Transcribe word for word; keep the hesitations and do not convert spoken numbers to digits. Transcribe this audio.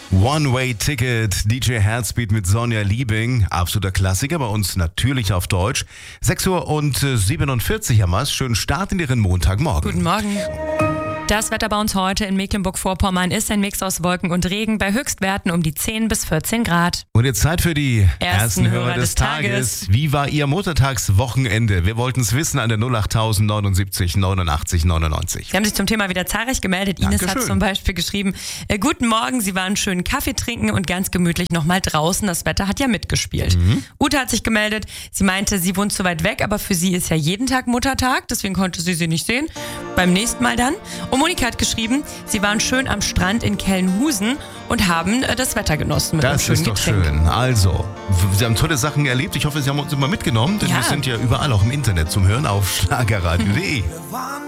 One-Way-Ticket, D J Herzbeat mit Sonja Liebing, absoluter Klassiker bei uns natürlich auf Deutsch. sechs Uhr und siebenundvierzig haben wir's. Schönen Start in Ihren Montagmorgen. Guten Morgen. Das Wetter bei uns heute in Mecklenburg-Vorpommern ist ein Mix aus Wolken und Regen bei Höchstwerten um die zehn bis vierzehn Grad. Und jetzt Zeit für die ersten, Ersten Hörer, Hörer des des Tages. Tages. Wie war Ihr Muttertagswochenende? Wir wollten es wissen an der null acht neunundsiebzig neunundachtzig neunundneunzig. Sie haben sich zum Thema wieder zahlreich gemeldet. Ines Dankeschön. hat zum Beispiel geschrieben, äh, guten Morgen, Sie waren schön Kaffee trinken und ganz gemütlich nochmal draußen. Das Wetter hat ja mitgespielt. Mhm. Ute hat sich gemeldet, sie meinte, sie wohnt zu weit weg, aber für sie ist ja jeden Tag Muttertag, deswegen konnte sie sie nicht sehen. Beim nächsten Mal dann. Und Monika hat geschrieben, sie waren schön am Strand in Kellenhusen und haben äh, das Wetter genossen mit einem Das schönen ist doch Getränk. schön. Also, w- Sie haben tolle Sachen erlebt. Ich hoffe, Sie haben uns immer mitgenommen, denn Ja. wir sind ja überall auch im Internet zum Hören auf schlagerradio punkt de.